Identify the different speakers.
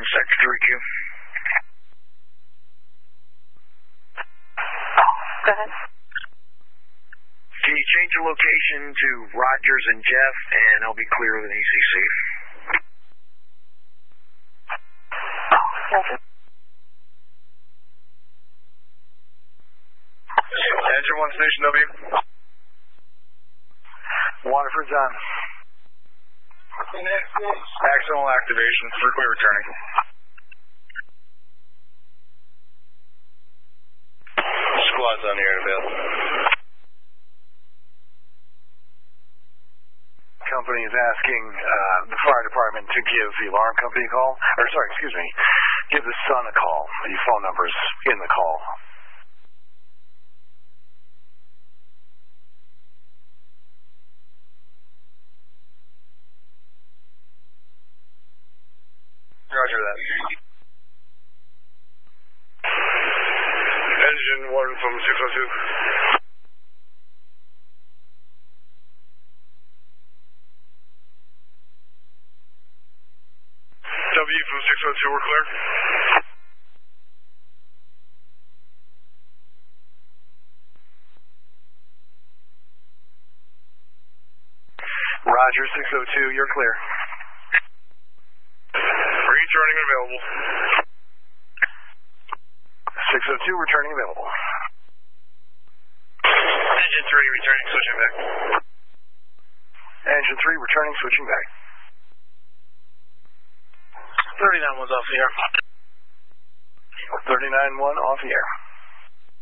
Speaker 1: Sector 3Q.
Speaker 2: Go ahead.
Speaker 1: Can you change your location to Rogers and Jeff, and I'll be clear with an ACC.
Speaker 3: Engine 1, Station W.
Speaker 1: Waterford's on.
Speaker 3: Axonal activation. Circuit returning. Squad's on the air available.
Speaker 1: Company is asking the fire department to give the alarm company a call. Give the Sun a call. The phone number's in the call.
Speaker 3: Roger that. Engine 1 from 602. W from 602, we're clear.
Speaker 1: Roger, 602, you're clear.
Speaker 3: Returning available.
Speaker 1: 602, returning available.
Speaker 3: Engine 3, returning, switching back.
Speaker 1: Engine 3, returning, switching back.
Speaker 3: 39-1's off the air.
Speaker 1: 39-1 off the air.